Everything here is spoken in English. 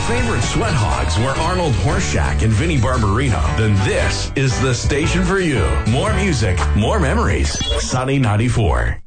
favorite sweat hogs were Arnold Horseshack and Vinnie Barbarino, then this is the station for you. More music, more memories. Sunny 94.